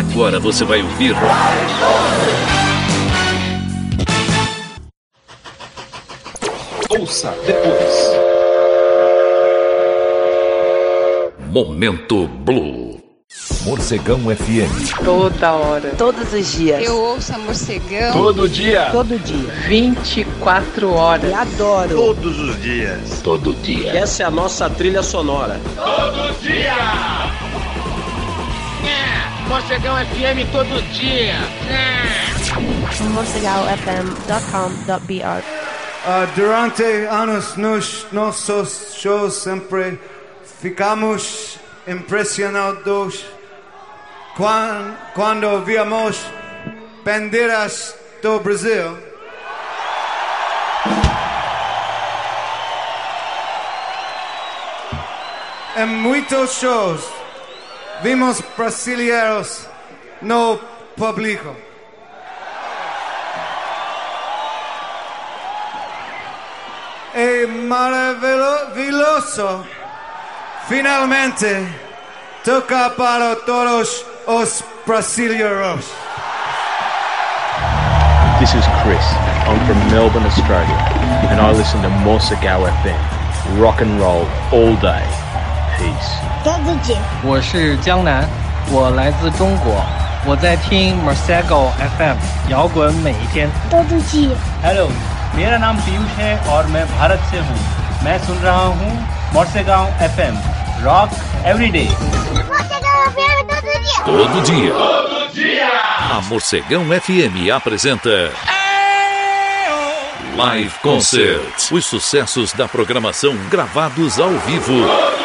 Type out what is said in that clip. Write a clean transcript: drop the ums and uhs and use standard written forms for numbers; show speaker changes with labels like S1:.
S1: Agora você vai ouvir... Ouça depois. Momento Blue.
S2: Morcegão FM.
S3: Toda hora.
S4: Todos os dias.
S5: Eu ouço a Morcegão.
S6: Todo dia.
S4: Todo dia.
S3: 24 horas.
S4: E adoro.
S6: Todos os dias.
S1: Todo dia.
S7: Essa é a nossa trilha sonora.
S6: Todo dia.
S8: Morcegão FM todo dia.
S9: morcegaofm.com.br.
S10: Durante anos nossos shows sempre ficamos impressionados quando víamos bandeiras do Brasil. Em muitos shows vimos brasileiros no público. É maravilhoso finalmente tocar para todos os brasileiros.
S11: This is Chris. I'm from Melbourne, Australia, and I listen to Morcegão FM. Rock and roll all day. Peace.
S9: todo dia。
S12: 我是江南，我来自中国，我在听 Morcegão FM， 摇滚每一天。
S9: todo dia。
S13: Hello, मेरा नाम पीयूष है और मैं भारत से हूँ। मैं सुन रहा हूँ Morcegão FM, rock every day.
S9: Morcegão FM
S1: todo dia.
S6: Todo dia.
S1: A Morcegão FM apresenta Live Concert. Os sucessos da programação gravados ao vivo.